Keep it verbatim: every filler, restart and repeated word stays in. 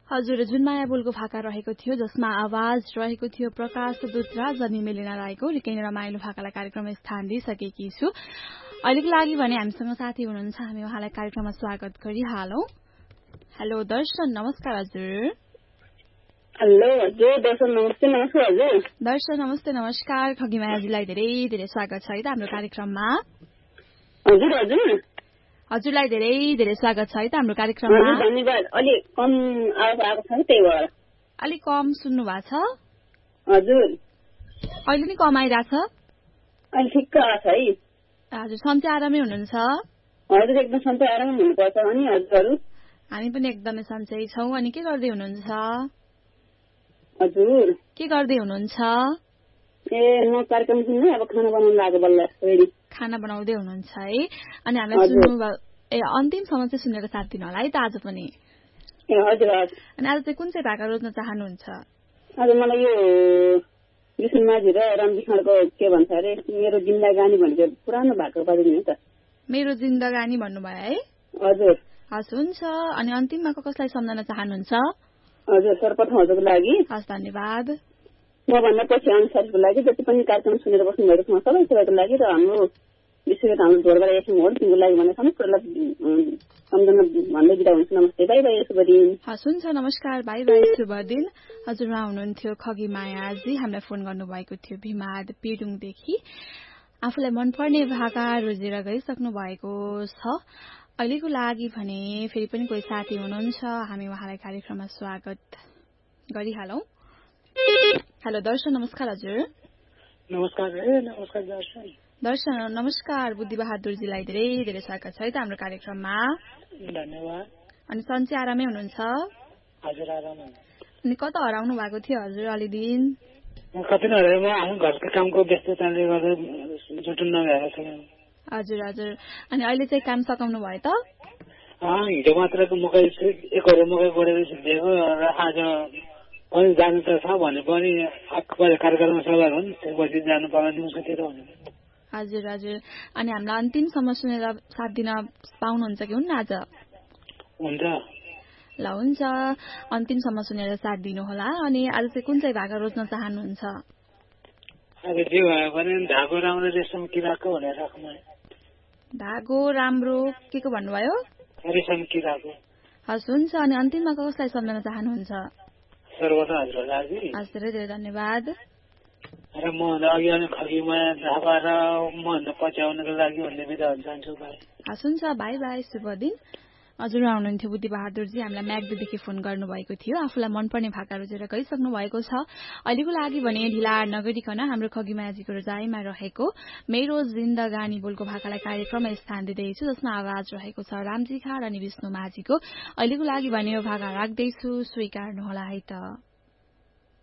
हजुर, जुन माया बोलको भाका रहेको थियो जसमा आवाज रहेको थियो प्रकाश दूत र जनी मेलिना राईको निकै नै रमाइलो भाकालाई कार्यक्रममा स्थान दिइसकेकी छु। अहिलेको लागि भने हामीसँग साथी हुनुहुन्छ, हामी उहाँलाई कार्यक्रममा स्वागत गरिहालौं। हेलो दर्शन, नमस्कार हजुर। हेलो हजुर, दर्शन नमस्ते। नमस्कार हजुर। दर्शन नमस्ते, नमस्कार। खगीमायाजीलाई धेरै धेरै स्वागत छ है त हाम्रो कार्यक्रममा। हजुर हजुर हजुरलाई धेरै धेरै स्वागत छ है त हाम्रो कार्यक्रममा। धन्यवाद। अलि कम आवाज आएको छ त्यही भएर अलि कम सुन्नु भएको छ। हजुर अहिले नि कम आइरहेछ। अलि ठिक्क आछ है। हजुर, सन्चै आरामै हुनुहुन्छ? हजुर, एकदम सन्चै आरामै हुनुपर्छ। अनि हजुरहरू? हामी पनि एकदमै सन्चै छौं। अनि के गर्दै हुनुहुन्छ? हजुर के गर्दै हुनुहुन्छ? ए म कार्यक्रम सुन्नु अब खाना बनाउन लाग्यो बल्ल रेडी। खाना बनाउँदै हुनुहुन्छ है। अनि हामीलाई सुन्नु ए अन्तिमसम्म चाहिँ सुनेर साथ दिनु होला है त आज पनि। ए हजुर हजुर। अनि आज चाहिँ कुन चाहिँ भाका रोज्न चाहनुहुन्छ? आज मलाई यो विष्णु माझी र रामजी खाँडको के भन्छ अरे मेरो जिन्दगानी भनेको पुरानो भाका बजाउने हो त। मेरो जिन्दगानी भन्नुभयो है? हजुर। हस् हुन्छ। अनि अन्तिममा कसलाई सम्झन चाहनुहुन्छ? हजुर, सर्वप्रथम हजुरको लागि। हस्, धन्यवाद। म भन्दा पछि अनुसारको लागि जति पनि कार्यक्रम सुनेर बस्नु भएको छ सबै सबैको लागि र हाम्रो विशेष हाम्रो ढोरबाट एफएम हो तिम्रो लागि भने सबै कुरालाई सम्झना भन्दै बिदा हुन्छ। नमस्ते, बाई बाई, शुभ दिन। हस् हुन्छ, नमस्कार, बाई बाई, शुभ दिन। हजुरमा हुनुहुन्थ्यो खगी मायाजी, हामीलाई फोन गर्नुभएको थियो भिमाद पेडुङदेखि। आफूलाई मनपर्ने भाका रोजेर गइसक्नु भएको छ। अहिलेको लागि भने फेरि पनि कोही साथी हुनुहुन्छ, हामी उहाँलाई कार्यक्रममा स्वागत गरिहालौं। हेलो दर्शन, नमस्कार हजुर। नमस्कार नमस्कार दर्शन। दर्शन नमस्कार। बुद्धि बहादुरजीलाई धेरै धेरै स्वागत छ है त हाम्रो कार्यक्रममा। धन्यवाद। अनि सन्चै आरामै हुनुहुन्छ? हजुर, आरामै। अनि कता हराउनु भएको थियो हजुर अलि दिन? कति नहराए, म आफ्नो घरको कामको व्यस्तताले गर्दा जुटुन नभएको छ। हजुर हजुर। अनि अहिले चाहिँ काम सकाउनु भयो त? हिजो मात्रको मकै एक हजार मकै गोडेर दिएको र आज पनि जानु त छ भने पनि कार्यक्रममा सभा हुन् त्यसपछि जानु पर्ने दिउँसोतिर हुने। हजुर हजुर। अनि हामीलाई अन्तिमसम्म सुनेर साथ दिन पाउनुहुन्छ कि हुन्न आज? हुन्छ। ल हुन्छ, अन्तिमसम्म सुनेर साथ दिनुहोला। अनि आज चाहिँ कुन चाहिँ भाका रोज्न चाहनुहुन्छ? अब जे भयो भने धागो राम्रो रेशम किराको भनेर राख्नु। धागो राम्रो के को भन्नुभयो? रेशम किराको। हस् हुन्छ। अनि अन्तिममा कसलाई सम्झन चाहनुहुन्छ? सर्वदा हजुरको लागि। हस्, धेरै धेरै धन्यवाद। र म अघि आउने खगीमा ढाका र म पच्याउनको लागि भन्ने बिदा हुन्छ चाहन्छु। भाइ हस् हुन्छ, बाई बाई, शुभ दिन। हजुर हुनुहुन्थ्यो बुद्धि बहादुरजी, हामीलाई म्याग्दीदेखि फोन गर्नुभएको थियो। आफूलाई मनपर्ने भाका रोजेर गइसक्नु भएको छ। अहिलेको लागि भने ढिला नगरिकन हाम्रो खगीमायाजीको रोजाइमा रहेको मेरो जिन्दगानी बोलको भाकालाई कार्यक्रममा स्थान दिँदैछु, जसमा आवाज रहेको छ रामजी खाँड अनि विष्णु माझीको। अहिलेको लागि भने यो भाका राख्दैछु, स्वीकार्नुहोला है त।